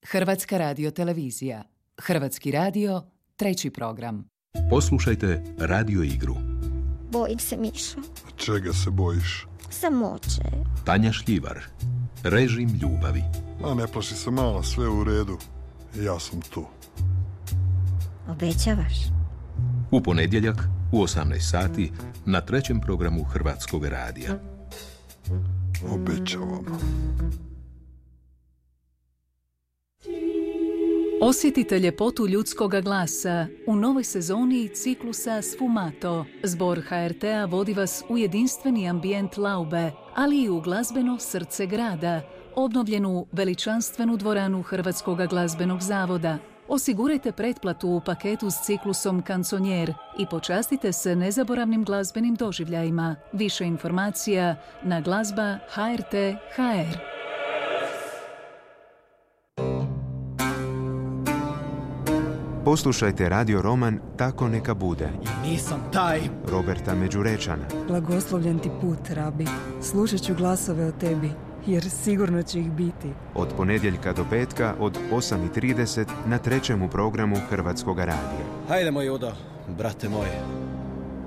Hrvatska radiotelevizija. Hrvatski radio, 3. program. Poslušajte radio igru. Bojim se, Mišo. Čega se bojiš? Samoće. Tanja Šljivar. Režim ljubavi. A ne plaši se, mala, sve u redu. Ja sam tu. Obećavaš? U ponedjeljak u 18 sati na 3. programu Hrvatskog radija. Obećavam. Osjetite ljepotu ljudskoga glasa u novoj sezoni ciklusa Sfumato. Zbor HRT-a vodi vas u jedinstveni ambijent Laube, ali i u glazbeno srce grada, obnovljenu veličanstvenu dvoranu Hrvatskog glazbenog zavoda. Osigurajte pretplatu u paketu s ciklusom Kanconier i počastite se nezaboravnim glazbenim doživljajima. Više informacija na glazba.hr.hr. Poslušajte radio roman Tako neka bude. I nisam taj. Roberta Međurečana. Blagoslovljen ti put, rabi. Slušat ću glasove o tebi, jer sigurno će ih biti. Od ponedjeljka do petka od 8:30 na 3. programu Hrvatskog radija. Hajdemo, Judo, brate moj.